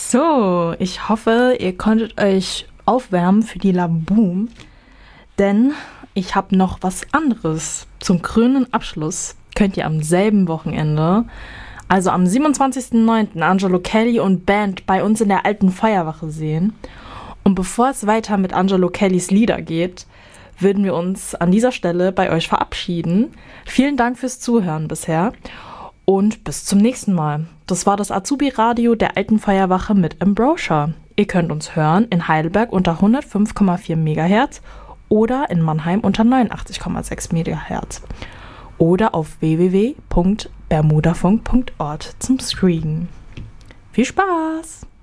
So, ich hoffe, ihr konntet euch aufwärmen für die Laboom, denn ich habe noch was anderes. Zum krönenden Abschluss könnt ihr am selben Wochenende, also am 27.09. Angelo Kelly und Band bei uns in der alten Feuerwache sehen. Und bevor es weiter mit Angelo Kellys Lieder geht, würden wir uns an dieser Stelle bei euch verabschieden. Vielen Dank fürs Zuhören bisher und bis zum nächsten Mal. Das war das Azubi-Radio der alten Feuerwache mit Ambrosia. Ihr könnt uns hören in Heidelberg unter 105,4 MHz oder in Mannheim unter 89,6 MHz oder auf www.bermudafunk.org zum Streamen. Viel Spaß!